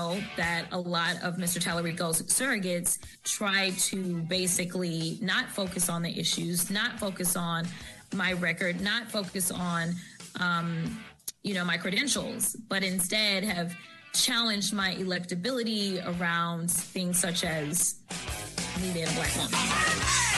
felt that a lot of Mr. Tallarico's surrogates tried to basically not focus on the issues, not focus on my record, not focus on, my credentials, but instead have challenged my electability around things such as me being a Black woman.